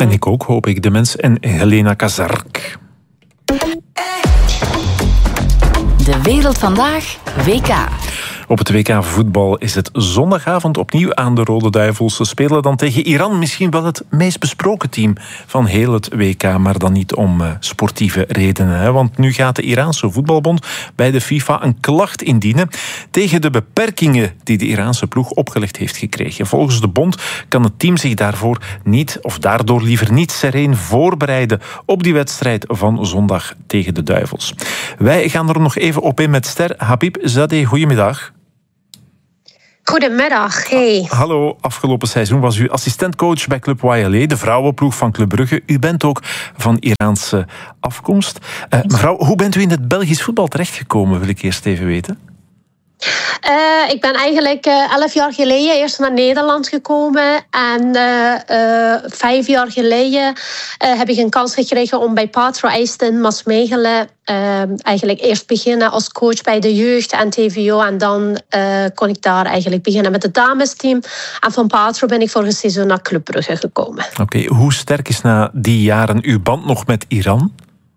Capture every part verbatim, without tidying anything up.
En ik ook, hoop ik. De Mens en Helena Kazark. De Wereld Vandaag, W K. Op het W K voetbal is het zondagavond opnieuw aan de Rode Duivels. Ze spelen dan tegen Iran, misschien wel het meest besproken team van heel het W K, maar dan niet om uh, sportieve redenen. Hè? Want nu gaat de Iraanse voetbalbond bij de FIFA een klacht indienen tegen de beperkingen die de Iraanse ploeg opgelegd heeft gekregen. Volgens de bond kan het team zich daarvoor niet, of daardoor liever niet sereen voorbereiden op die wedstrijd van zondag tegen de Duivels. Wij gaan er nog even op in met ster Habib Zadeh. Goedemiddag. Goedemiddag, hey. Hallo, afgelopen seizoen was u assistentcoach bij Club Y L A, de vrouwenploeg van Club Brugge. U bent ook van Iraanse afkomst. Uh, mevrouw, hoe bent u in het Belgisch voetbal terechtgekomen, wil ik eerst even weten. Uh, ik ben eigenlijk uh, elf jaar geleden eerst naar Nederland gekomen. En uh, uh, vijf jaar geleden uh, heb ik een kans gekregen om bij Patro Eijsten Maasmechelen uh, eigenlijk eerst beginnen als coach bij de jeugd en T V O. En dan uh, kon ik daar eigenlijk beginnen met het damesteam. En van Patro ben ik voor een seizoen naar Club Brugge gekomen. Oké, okay, hoe sterk is na die jaren uw band nog met Iran?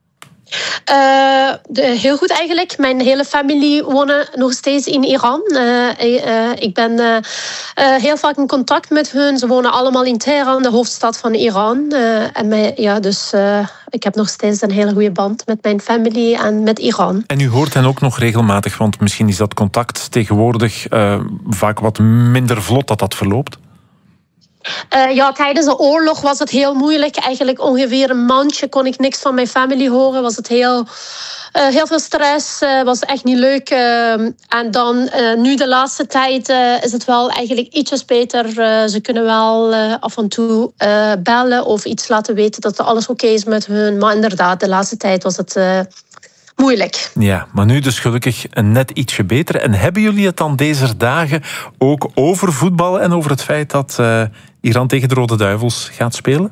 Uh, de, heel goed eigenlijk. Mijn hele familie woont nog steeds in Iran. Uh, uh, ik ben uh, uh, heel vaak in contact met hun. Ze wonen allemaal in Teheran, de hoofdstad van Iran. Uh, en mij, ja, dus uh, ik heb nog steeds een hele goede band met mijn familie en met Iran. En u hoort hen ook nog regelmatig, want misschien is dat contact tegenwoordig uh, vaak wat minder vlot dat dat verloopt? Uh, ja, tijdens de oorlog was het heel moeilijk. Eigenlijk ongeveer een maandje kon ik niks van mijn familie horen. Was het heel, uh, heel veel stress. Uh, was echt niet leuk. Uh, en dan uh, nu de laatste tijd uh, is het wel eigenlijk ietsjes beter. Uh, ze kunnen wel uh, af en toe uh, bellen of iets laten weten dat alles oké is met hun. Maar inderdaad, de laatste tijd was het Uh, moeilijk. Ja, maar nu dus gelukkig net ietsje beter. En hebben jullie het dan deze dagen ook over voetbal en over het feit dat uh, Iran tegen de Rode Duivels gaat spelen?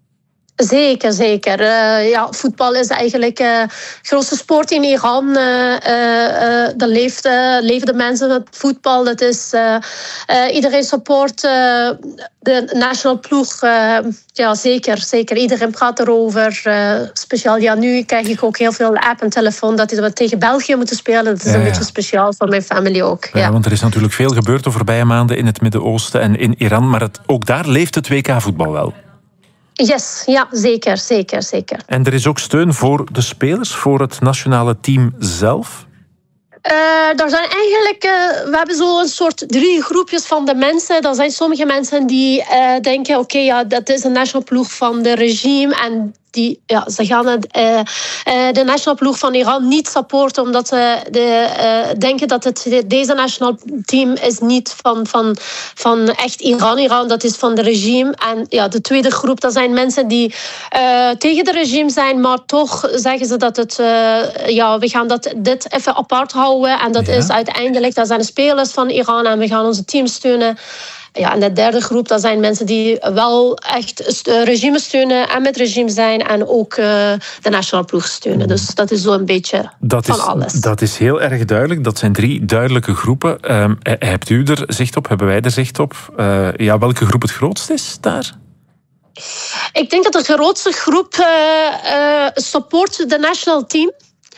Zeker, zeker. Uh, ja, voetbal is eigenlijk de uh, grootste sport in Iran. Uh, uh, uh, daar leeft, uh, leven de mensen met voetbal. Dat is, uh, uh, iedereen support uh, de nationale ploeg. Uh, ja, zeker, zeker. Iedereen praat erover. Uh, speciaal ja, nu krijg ik ook heel veel app en telefoon dat we tegen België moeten spelen. Dat is ja, een ja. beetje speciaal voor mijn familie ook. Ja, ja. Want er is natuurlijk veel gebeurd de voorbije maanden in het Midden-Oosten en in Iran. Maar het, ook daar leeft het W K-voetbal wel. Yes, ja, zeker, zeker, zeker. En er is ook steun voor de spelers, voor het nationale team zelf? Uh, er zijn eigenlijk, uh, we hebben zo een soort drie groepjes van de mensen. Er zijn sommige mensen die uh, denken, oké, okay, ja, dat is een nationale ploeg van de regime en die, ja, ze gaan het, uh, uh, de nationale ploeg van Iran niet supporten, omdat ze de, uh, denken dat het, deze nationale team is niet van, van, van echt Iran. Iran, dat is van de regime. En ja, de tweede groep, dat zijn mensen die uh, tegen de regime zijn, maar toch zeggen ze dat het, uh, ja, we gaan dat, dit even apart houden. En dat ja. is uiteindelijk, dat zijn de spelers van Iran en we gaan onze team steunen. Ja, en de derde groep, dat zijn mensen die wel echt het regime steunen en met regime zijn en ook uh, de nationale ploeg steunen. Dus dat is zo een beetje dat van is, alles. Dat is heel erg duidelijk. Dat zijn drie duidelijke groepen. Uh, hebt u er zicht op? Hebben wij er zicht op? Uh, ja, welke groep het grootst is daar? Ik denk dat de grootste groep uh, uh, support de national team.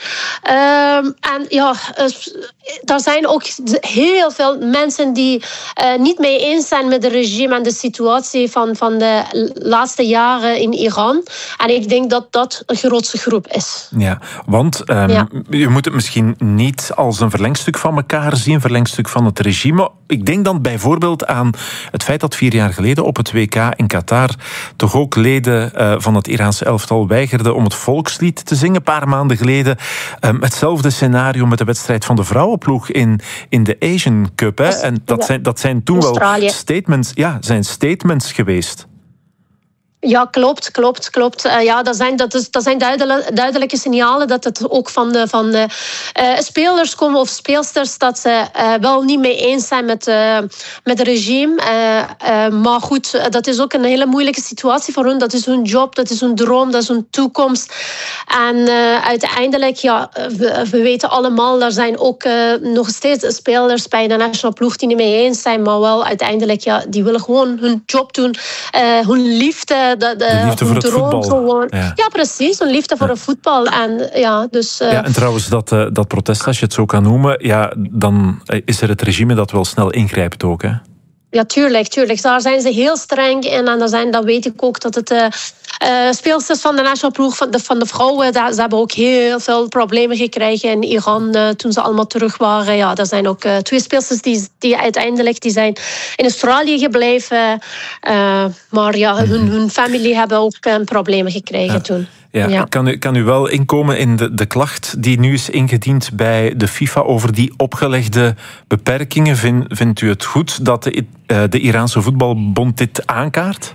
Um, en ja, uh, er zijn ook heel veel mensen die uh, niet mee eens zijn met het regime en de situatie van, van de laatste jaren in Iran. En ik denk dat dat een grootste groep is. Ja, want um, ja. je moet het misschien niet als een verlengstuk van elkaar zien, een verlengstuk van het regime. Ik denk dan bijvoorbeeld aan het feit dat vier jaar geleden op het W K in Qatar toch ook leden uh, van het Iraanse elftal weigerden om het volkslied te zingen. Een paar maanden geleden um, hetzelfde scenario met de wedstrijd van de vrouwenploeg in, in de Asian Cup. Hè? En dat zijn, dat zijn toen Australië. wel statements, ja, zijn statements geweest. Ja, klopt, klopt, klopt. Uh, ja, dat zijn, dat is, dat zijn duidelijke, duidelijke signalen dat het ook van de, van de uh, spelers komen of speelsters dat ze uh, wel niet mee eens zijn met, uh, met het regime. Uh, uh, maar goed, uh, dat is ook een hele moeilijke situatie voor hun. Dat is hun job, dat is hun droom, dat is hun toekomst. En uh, uiteindelijk, ja, we, we weten allemaal, er zijn ook uh, nog steeds spelers bij de nationale ploeg die niet mee eens zijn, maar wel uiteindelijk, ja, die willen gewoon hun job doen, uh, hun liefde liefde, de, de, de liefde voor het voetbal. Gewoon. Ja. ja, precies, een liefde voor ja. het voetbal. En, ja, dus, uh... ja, en trouwens, dat, uh, dat protest, als je het zo kan noemen, ja, dan is er het regime dat wel snel ingrijpt ook, hè? Ja, tuurlijk, tuurlijk. Daar zijn ze heel streng in. En dan, zijn, dan weet ik ook dat het uh, uh, speelsters van de nationale ploeg van de, van de vrouwen, daar, ze hebben ook heel veel problemen gekregen in Iran uh, toen ze allemaal terug waren. Ja, er zijn ook uh, twee speelsters die, die uiteindelijk die zijn in Australië gebleven. Uh, maar ja, hun, hun familie hebben ook uh, problemen gekregen ja. toen. Ja, ja. Kan, u, kan u wel inkomen in de, de klacht die nu is ingediend bij de FIFA over die opgelegde beperkingen? Vind, vindt u het goed dat de, uh, de Iraanse voetbalbond dit aankaart?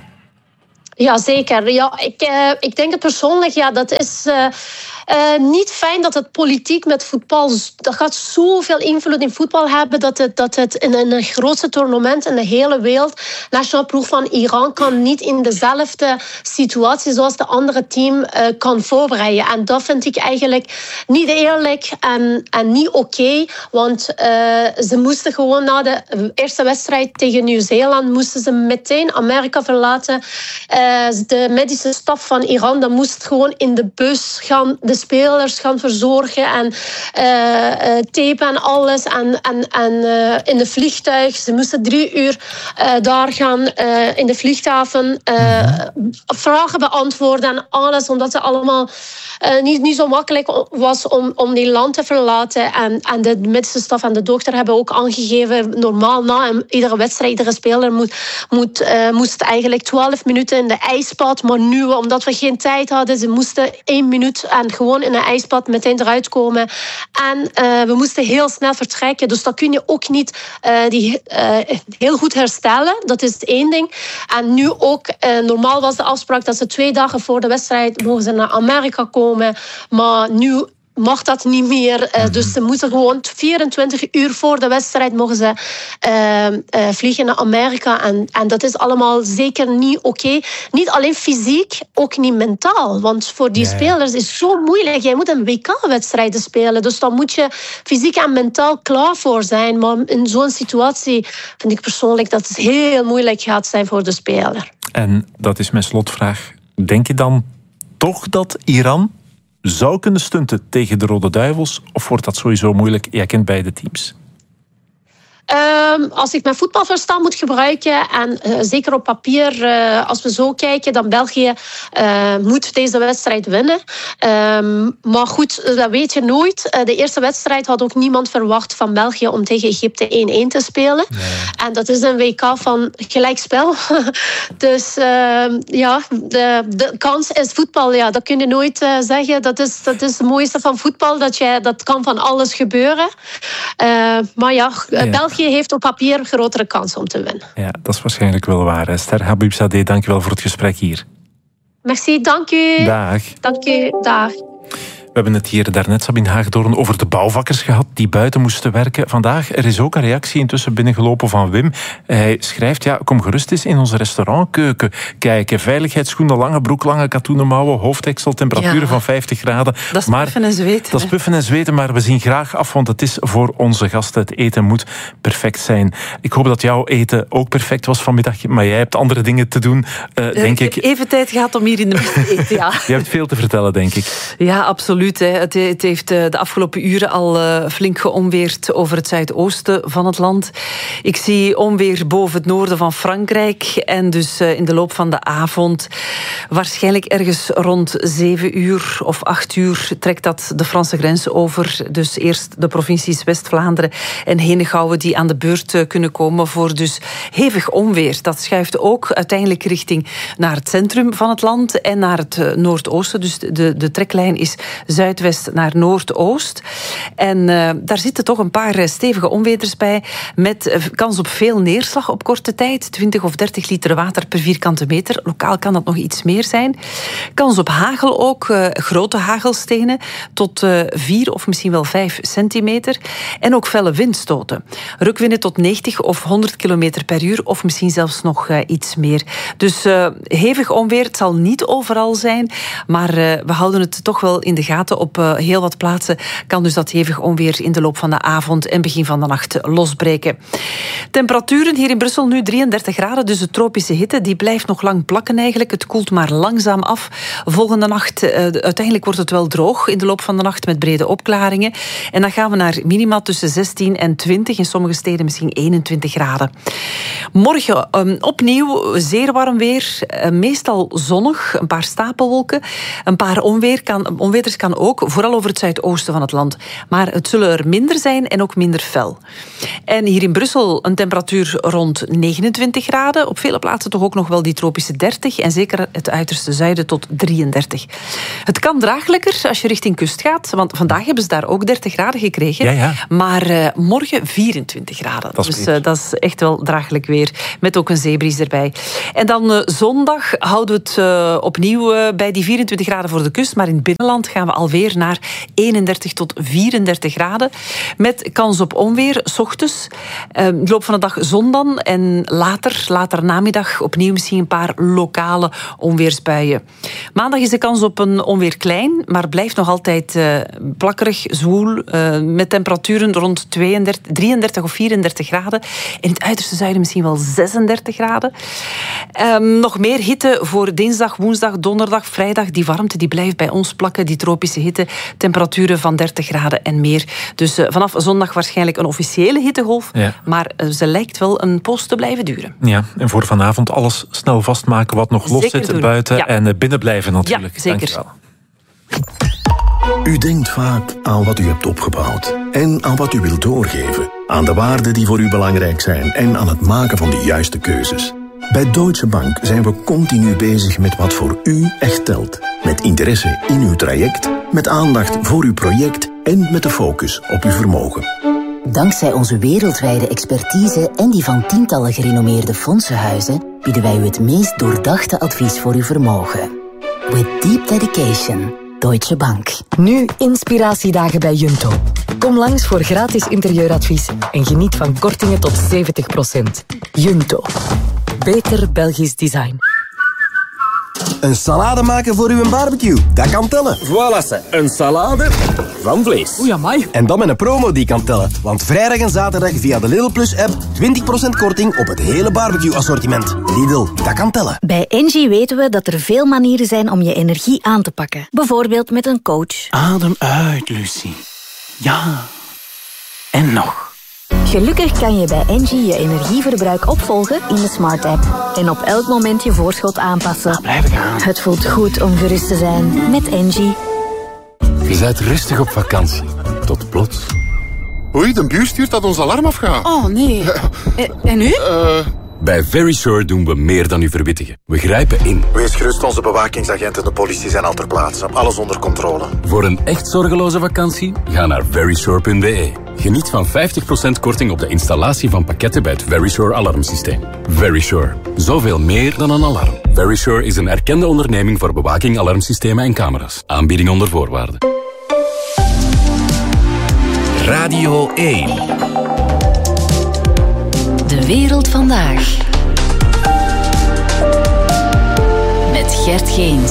Ja, zeker. Ja, ik, uh, ik denk het persoonlijk, ja, dat is uh, uh, niet fijn dat het politiek met voetbal, dat gaat zoveel invloed in voetbal hebben, dat het, dat het in een grootste toernooi in de hele wereld, de nationale ploeg van Iran kan niet in dezelfde situatie zoals de andere team uh, kan voorbereiden. En dat vind ik eigenlijk niet eerlijk en, en niet oké, okay, want uh, ze moesten gewoon na de eerste wedstrijd tegen Nieuw-Zeeland, moesten ze meteen Amerika verlaten. Uh, de medische staf van Iran, dat moest gewoon in de bus gaan, de spelers gaan verzorgen en uh, uh, tapen en alles. En, en, en uh, in de vliegtuig, ze moesten drie uur uh, daar gaan uh, in de vlieghaven uh, vragen beantwoorden en alles, omdat het allemaal uh, niet, niet zo makkelijk was om, om die land te verlaten. En, en de medische staf en de dokter hebben ook aangegeven, normaal na iedere wedstrijd, iedere speler moet, moet, uh, moest eigenlijk twaalf minuten in de ijsbad, maar nu, omdat we geen tijd hadden, ze moesten één minuut en gewoon in een ijsbad meteen eruit komen. En uh, we moesten heel snel vertrekken, dus dat kun je ook niet uh, die, uh, heel goed herstellen. Dat is één ding. En nu ook, uh, normaal was de afspraak dat ze twee dagen voor de wedstrijd mogen ze naar Amerika komen, maar nu mag dat niet meer. Uh, dus ze moeten gewoon vierentwintig uur voor de wedstrijd mogen ze uh, uh, vliegen naar Amerika. En, en dat is allemaal zeker niet oké. Okay. Niet alleen fysiek, ook niet mentaal. Want voor die ja, ja. spelers is het zo moeilijk. Jij moet een W K-wedstrijden spelen. Dus dan moet je fysiek en mentaal klaar voor zijn. Maar in zo'n situatie vind ik persoonlijk dat het heel moeilijk gaat zijn voor de speler. En dat is mijn slotvraag. Denk je dan toch dat Iran zou kunnen stunten tegen de Rode Duivels? Of wordt dat sowieso moeilijk? Jij kent beide teams. Um, als ik mijn voetbalverstand moet gebruiken en uh, zeker op papier, uh, als we zo kijken, dan België uh, moet deze wedstrijd winnen. Um, maar goed, dat weet je nooit. Uh, de eerste wedstrijd had ook niemand verwacht van België om tegen Egypte één-één te spelen. Nee. En dat is een W K van gelijkspel. Dus uh, ja, de, de kans is voetbal. Ja, dat kun je nooit uh, zeggen. Dat is, dat is het mooiste van voetbal. Dat, je, dat kan van alles gebeuren. Uh, maar ja, ja. België heeft op papier een grotere kans om te winnen. Ja, dat is waarschijnlijk wel waar. Ster Habibzadeh, dank je wel voor het gesprek hier. Merci, dank u. Dag. Dank u, dag. We hebben het hier daarnet, Sabine Haagdoorn, over de bouwvakkers gehad die buiten moesten werken. Vandaag er is ook een reactie intussen binnengelopen van Wim. Hij schrijft, ja, kom gerust eens in onze restaurantkeuken kijken. Veiligheidsschoenen, lange broek, lange katoenen mouwen, hoofddeksel, temperaturen ja. van vijftig graden. Dat is maar, puffen en zweten. Dat is puffen en zweten, maar we zien graag af, want het is voor onze gasten. Het eten moet perfect zijn. Ik hoop dat jouw eten ook perfect was vanmiddag, maar jij hebt andere dingen te doen, uh, denk ik. Ik heb even tijd gehad om hier in de mist te eten, ja. Je hebt veel te vertellen, denk ik. Ja, absoluut. Het heeft de afgelopen uren al flink geonweerd over het zuidoosten van het land. Ik zie onweer boven het noorden van Frankrijk. En dus in de loop van de avond, waarschijnlijk ergens rond zeven uur of acht uur, trekt dat de Franse grens over. Dus eerst de provincies West-Vlaanderen en Henegouwen die aan de beurt kunnen komen voor dus hevig onweer. Dat schuift ook uiteindelijk richting naar het centrum van het land en naar het noordoosten. Dus de, de treklijn is zuidwest naar noordoost. En uh, daar zitten toch een paar stevige onweders bij, met uh, kans op veel neerslag op korte tijd. twintig of dertig liter water per vierkante meter. Lokaal kan dat nog iets meer zijn. Kans op hagel ook, uh, grote hagelstenen, tot uh, vier of misschien wel vijf centimeter. En ook felle windstoten. Rukwinden tot negentig of honderd kilometer per uur, of misschien zelfs nog uh, iets meer. Dus uh, hevig onweer, het zal niet overal zijn, maar uh, we houden het toch wel in de gaten. laten. Op uh, heel wat plaatsen kan dus dat hevig onweer in de loop van de avond en begin van de nacht losbreken. Temperaturen hier in Brussel nu drieëndertig graden, dus de tropische hitte die blijft nog lang plakken eigenlijk. Het koelt maar langzaam af. Volgende nacht, uh, uiteindelijk wordt het wel droog in de loop van de nacht met brede opklaringen. En dan gaan we naar minima tussen zestien en twintig, in sommige steden misschien eenentwintig graden. Morgen um, opnieuw zeer warm weer, uh, meestal zonnig, een paar stapelwolken, een paar onweer kan, onweters kan ook, vooral over het zuidoosten van het land. Maar het zullen er minder zijn en ook minder fel. En hier in Brussel een temperatuur rond negenentwintig graden, op vele plaatsen toch ook nog wel die tropische dertig en zeker het uiterste zuiden tot drieëndertig. Het kan draaglijker als je richting kust gaat, want vandaag hebben ze daar ook dertig graden gekregen, ja, ja. maar uh, morgen vierentwintig graden. Dat is dus uh, dat is echt wel draaglijk weer, met ook een zeebries erbij. En dan uh, zondag houden we het uh, opnieuw uh, bij die vierentwintig graden voor de kust, maar in het binnenland gaan we alweer naar eenendertig tot vierendertig graden, met kans op onweer, 's ochtends. Uh, in de loop van de dag zon dan, en later, later namiddag opnieuw misschien een paar lokale onweersbuien. Maandag is de kans op een onweer klein, maar blijft nog altijd uh, plakkerig, zwoel, uh, met temperaturen rond tweeëndertig, drieëndertig of vierendertig graden. In het uiterste zuiden misschien wel zesendertig graden. Um, nog meer hitte voor dinsdag, woensdag, donderdag, vrijdag. Die warmte die blijft bij ons plakken, die tropische hitte. Temperaturen van dertig graden en meer. Dus uh, vanaf zondag waarschijnlijk een officiële hittegolf, ja. maar uh, ze lijkt wel een poos te blijven duren. Ja, en voor vanavond alles snel vastmaken wat nog los zeker zit doen. buiten Ja. en binnen blijven natuurlijk. Ja, zeker. Dankjewel. U denkt vaak aan wat u hebt opgebouwd en aan wat u wilt doorgeven, aan de waarden die voor u belangrijk zijn en aan het maken van de juiste keuzes. Bij Deutsche Bank zijn we continu bezig met wat voor u echt telt. Met interesse in uw traject, met aandacht voor uw project en met de focus op uw vermogen. Dankzij onze wereldwijde expertise en die van tientallen gerenommeerde fondsenhuizen bieden wij u het meest doordachte advies voor uw vermogen. With deep dedication. Deutsche Bank. Nu inspiratiedagen bij Junto. Kom langs voor gratis interieuradvies en geniet van kortingen tot zeventig procent. Junto. Beter Belgisch design. Een salade maken voor uw barbecue, dat kan tellen. Voilà, ze. Een salade van vlees. Oei, amai. En dan met een promo die kan tellen. Want vrijdag en zaterdag via de Lidl Plus app twintig procent korting op het hele barbecue assortiment. Lidl, dat kan tellen. Bij Engie weten we dat er veel manieren zijn om je energie aan te pakken. Bijvoorbeeld met een coach. Adem uit, Lucie. Ja. En nog. Gelukkig kan je bij Engie je energieverbruik opvolgen in de Smart app. En op elk moment je voorschot aanpassen. Nou, blijf ik aan. Het voelt goed om gerust te zijn met Engie. Je bent rustig op vakantie. Tot plots. Oei, de buur stuurt dat ons alarm afgaat. Oh, nee. En nu? Uh... Bij Verisure doen we meer dan u verwittigen. We grijpen in. Wees gerust, onze bewakingsagenten en de politie zijn al ter plaatse. Alles onder controle. Voor een echt zorgeloze vakantie, ga naar verisure punt b e. Geniet van vijftig procent korting op de installatie van pakketten bij het Verisure alarmsysteem. Verisure. Zoveel meer dan een alarm. Verisure is een erkende onderneming voor bewaking, alarmsystemen en camera's. Aanbieding onder voorwaarden. Radio één. De wereld vandaag. Met Gert Geens.